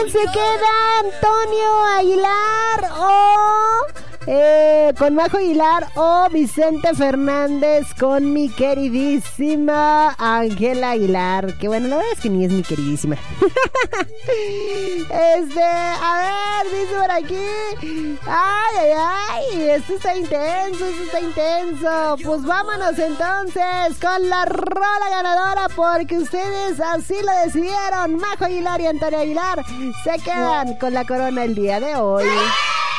Se queda Antonio Aguilar con Majo Aguilar o Vicente Fernández con mi queridísima Ángela Aguilar. Que bueno, la verdad es que ni es mi queridísima. A ver, dice por aquí. Ay, esto está intenso. Pues vámonos entonces con la rola ganadora, porque ustedes así lo decidieron. Majo Aguilar y Antonio Aguilar se quedan con la corona el día de hoy.